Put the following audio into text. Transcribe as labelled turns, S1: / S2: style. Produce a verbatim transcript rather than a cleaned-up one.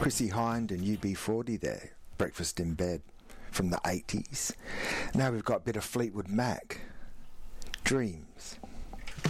S1: Chrissie Hynde and U B forty there, Breakfast in Bed from the eighties. Now we've got a bit of Fleetwood Mac, Dreams.